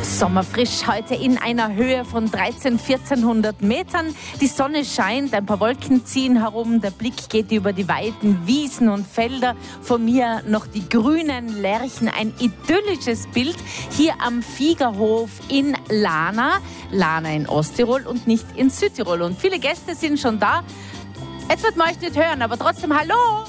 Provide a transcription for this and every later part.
Sommerfrisch heute in einer Höhe von 1400 Metern. Die Sonne scheint, ein paar Wolken ziehen herum, der Blick geht über die weiten Wiesen und Felder. Vor mir noch die grünen Lärchen, ein idyllisches Bild hier am Viegerhof in Lahna. Lahna in Osttirol und nicht in Südtirol. Und viele Gäste sind schon da. Jetzt wird man euch nicht hören, aber trotzdem hallo!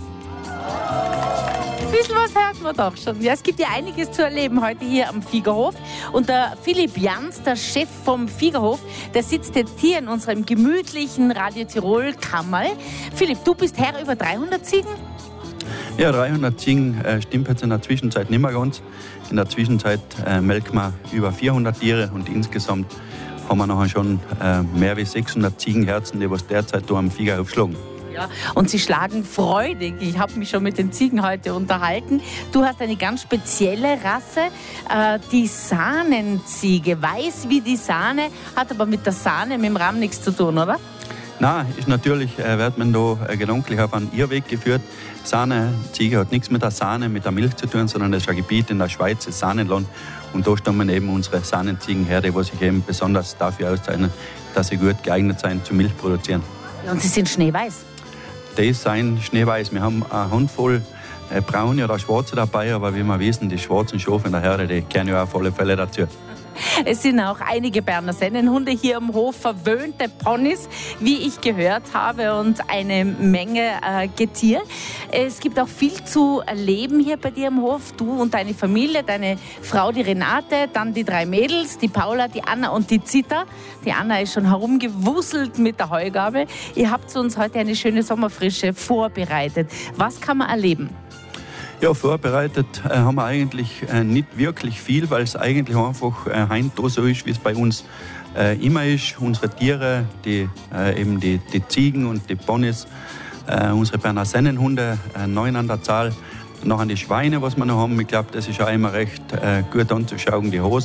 Ein bisschen was hört man doch schon. Ja, es gibt ja einiges zu erleben heute hier am Viegerhof. Und der Philipp Jans, der Chef vom Viegerhof, der sitzt jetzt hier in unserem gemütlichen Radio Tirol Kammerl. Philipp, du bist Herr über 300 Ziegen? Ja, 300 Ziegen stimmt jetzt in der Zwischenzeit nicht mehr ganz. In der Zwischenzeit melken wir über 400 Tiere und insgesamt haben wir nachher schon mehr als 600 Ziegenherzen, die was derzeit hier am Viegerhof schlagen. Ja, und sie schlagen freudig. Ich habe mich schon mit den Ziegen heute unterhalten. Du hast eine ganz spezielle Rasse, die Sahnenziege. Weiß wie die Sahne, hat aber mit der Sahne, mit dem Rahm nichts zu tun, oder? Nein, ist natürlich, wird man da gedanklich auf einen Irrweg geführt. Sahneziege hat nichts mit der Sahne, mit der Milch zu tun, sondern das ist ein Gebiet in der Schweiz, das Sahnenland. Und da stammen eben unsere Sahnenziegen her, die sich eben besonders dafür auszeichnen, dass sie gut geeignet sind zum Milch produzieren. Ja, und sie sind schneeweiß? Die sind schneeweiß. Wir haben eine Handvoll braune oder schwarze dabei, aber wie wir wissen, die schwarzen Schafe in der Herde, die gehören ja auf alle Fälle dazu. Es sind auch einige Berner Sennenhunde hier am Hof, verwöhnte Ponys, wie ich gehört habe, und eine Menge Getier. Es gibt auch viel zu erleben hier bei dir am Hof. Du und deine Familie, deine Frau, die Renate, dann die 3 Mädels, die Paula, die Anna und die Zita. Die Anna ist schon herumgewuselt mit der Heugabel. Ihr habt uns heute eine schöne Sommerfrische vorbereitet. Was kann man erleben? Ja, vorbereitet haben wir eigentlich nicht wirklich viel, weil es eigentlich einfach heute so ist, wie es bei uns immer ist. Unsere Tiere, eben die Ziegen und die Ponys, unsere Berner Sennenhunde, 9 an der Zahl. Noch an die Schweine, was wir noch haben. Ich glaube, das ist auch immer recht gut anzuschauen. Die Hasen.